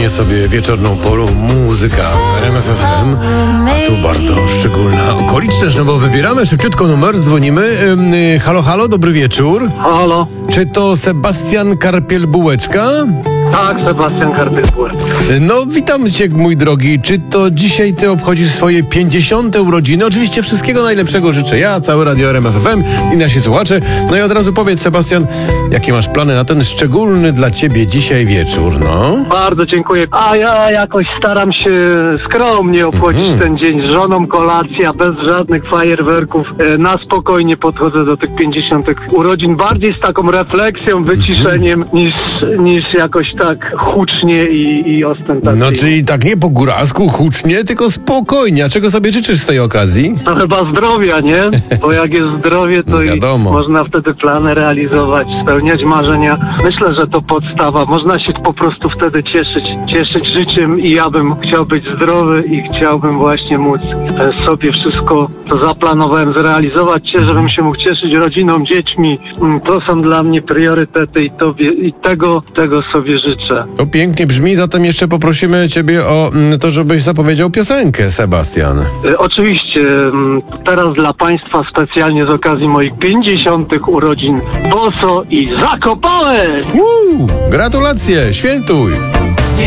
Pachnie sobie wieczorną porą muzyka w RMF FM, a tu bardzo szczególna okoliczność, no bo wybieramy szybciutko numer, dzwonimy. Halo, halo, dobry wieczór. Halo. Czy to Sebastian Karpiel-Bułeczka? Tak, Sebastian Karpiel-Bułeczka. No, witam cię, mój drogi. Czy to dzisiaj ty obchodzisz swoje 50. urodziny? Oczywiście wszystkiego najlepszego życzę ja, całe Radio RMF FM i nasi słuchacze. No i od razu powiedz, Sebastian, jakie masz plany na ten szczególny dla ciebie dzisiaj wieczór, no? Bardzo dziękuję. A ja jakoś staram się skromnie obchodzić ten dzień z żoną, kolacja, bez żadnych fajerwerków. Na spokojnie podchodzę do tych 50. urodzin, bardziej z taką refleksją, wyciszeniem, niż jakoś tak hucznie i ostentacyjnie. No, czyli tak nie po góralsku, hucznie, tylko spokojnie. A czego sobie życzysz z tej okazji? To chyba zdrowia, nie? Bo jak jest zdrowie, to i można wtedy plany realizować, spełniać marzenia. Myślę, że to podstawa. Można się po prostu wtedy cieszyć życiem i ja bym chciał być zdrowy i chciałbym właśnie móc sobie wszystko, co zaplanowałem, zrealizować. Żebym się mógł cieszyć rodziną, dziećmi. To są dla mnie priorytety i tego sobie życzę. To pięknie brzmi, zatem jeszcze poprosimy ciebie o to, żebyś zapowiedział piosenkę, Sebastian. Oczywiście, teraz dla państwa specjalnie z okazji moich 50. urodzin Boso i Zakopałek! Gratulacje, świętuj!